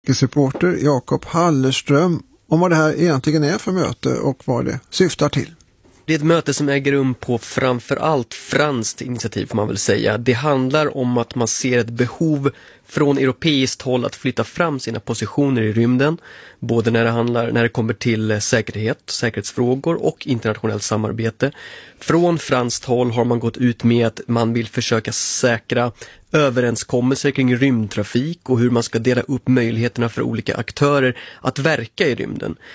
Reporter Jakob Hallerström om vad det här egentligen är för möte och vad det syftar till. Det är ett möte som äger rum på framförallt franskt initiativ får man väl säga. Det handlar om att man ser ett behov från europeiskt håll att flytta fram sina positioner i rymden. Både när det kommer till säkerhetsfrågor och internationellt samarbete. Från franskt håll har man gått ut med att man vill försöka säkra överenskommelser kring rymdtrafik och hur man ska dela upp möjligheterna för olika aktörer att verka i rymden.